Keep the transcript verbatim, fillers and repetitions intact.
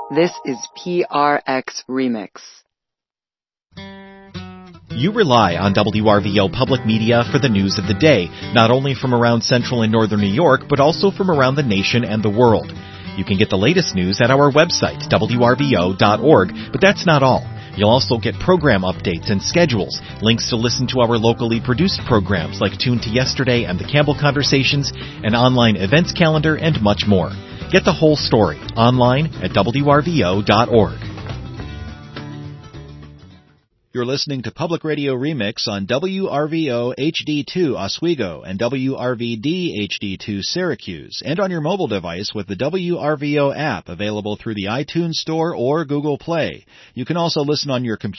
This is P R X Remix. You rely on W R V O Public Media for the news of the day, not only from around central and northern New York, but also from around the nation and the world. You can get the latest news at our website, W R V O dot org, but that's not all. You'll also get program updates and schedules, links to listen to our locally produced programs like Tune to Yesterday and the Campbell Conversations, an online events calendar, and much more. Get the whole story online at W R V O dot org. You're listening to Public Radio Remix on W R V O H D two Oswego and W R V D H D two Syracuse, and on your mobile device with the W R V O app available through the iTunes Store or Google Play. You can also listen on your computer